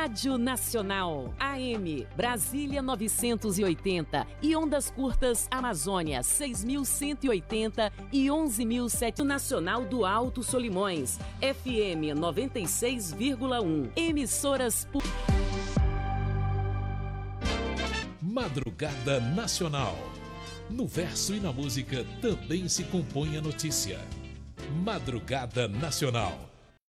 Rádio Nacional, AM, Brasília 980 e ondas curtas Amazônia 6.180 e 11.700. Nacional do Alto Solimões, FM 96,1. Emissoras Madrugada Nacional. No verso e na música também se compõe a notícia. Madrugada Nacional.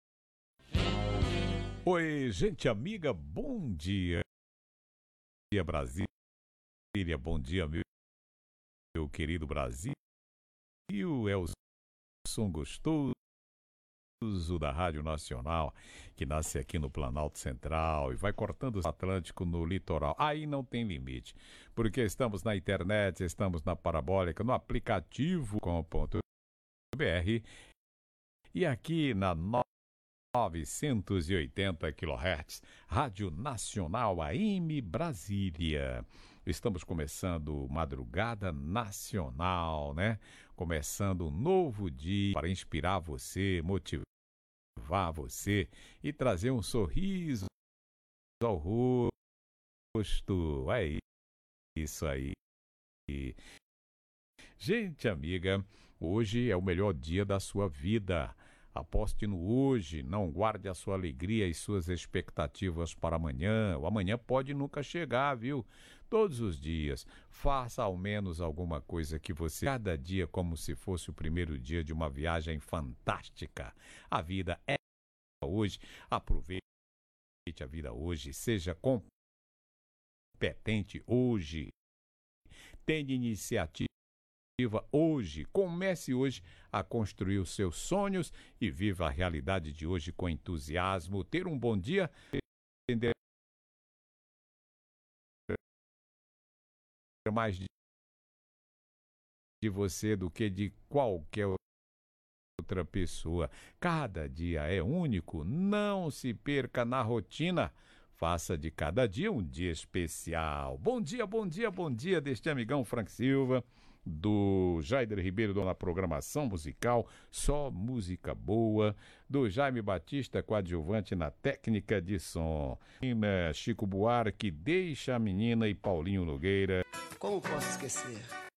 Oi, gente amiga, bom dia. Bom dia, Brasília. Bom dia, meu querido Brasil. É o som gostoso da Rádio Nacional, que nasce aqui no Planalto Central e vai cortando o Atlântico no litoral. Aí não tem limite, porque estamos na internet, estamos na parabólica, no aplicativo .br e aqui na 980 kHz, Rádio Nacional AM Brasília. Estamos começando Madrugada Nacional, né? Começando um novo dia para inspirar você, motivar você e trazer um sorriso ao rosto. É isso aí. Gente amiga, hoje é o melhor dia da sua vida. Aposte no hoje, não guarde a sua alegria e suas expectativas para amanhã. O amanhã pode nunca chegar, viu? Todos os dias, faça ao menos alguma coisa que você... Cada dia como se fosse o primeiro dia de uma viagem fantástica. A vida é hoje. Aproveite a vida hoje. Seja competente hoje. Tenha iniciativa hoje. Comece hoje a construir os seus sonhos e viva a realidade de hoje com entusiasmo. Ter um bom dia, entender mais de você do que de qualquer outra pessoa. Cada dia é único, não se perca na rotina. Faça de cada dia um dia especial. Bom dia, bom dia, bom dia deste amigão Frank Silva, do Jaider Ribeiro na programação musical, só música boa, do Jaime Batista, coadjuvante na técnica de som, Chico Buarque, Deixa a Menina e Paulinho Nogueira. Como posso esquecer?